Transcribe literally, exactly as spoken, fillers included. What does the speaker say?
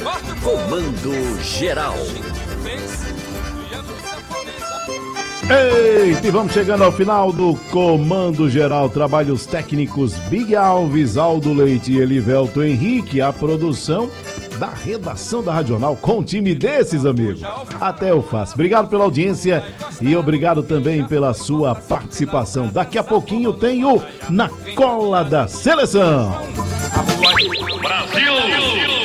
Comando Geral. Eita, e vamos chegando ao final do Comando Geral. Trabalhos técnicos Big Alves, Aldo Leite e Elivelto Henrique. A produção da redação da Radional com um time desses, amigos. Até eu faço. Obrigado pela audiência e obrigado também pela sua participação. Daqui a pouquinho tem o Na Cola da Seleção. Brasil!